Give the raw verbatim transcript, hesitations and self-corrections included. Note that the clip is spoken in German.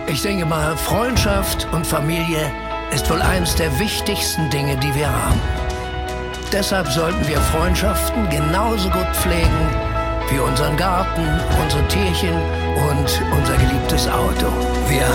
Ich denke mal, Freundschaft und Familie ist wohl eines der wichtigsten Dinge, die wir haben. Deshalb sollten wir Freundschaften genauso gut pflegen wie unseren Garten, unsere Tierchen und unser geliebtes Auto. Wir